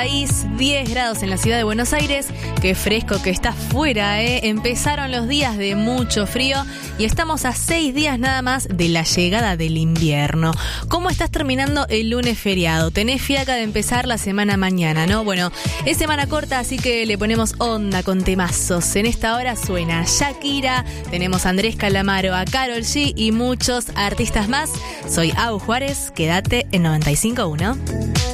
País, 10 grados en la ciudad de Buenos Aires. Qué fresco que está afuera, ¿eh? Empezaron los días de mucho frío y estamos a 6 días nada más de la llegada del invierno. ¿Cómo estás terminando el lunes feriado? Tenés fiaca de empezar la semana mañana, ¿no? Bueno, es semana corta, así que le ponemos onda con temazos. En esta hora suena Shakira, tenemos a Andrés Calamaro, a Karol G y muchos artistas más. Soy Au Juárez, quédate en 95.1.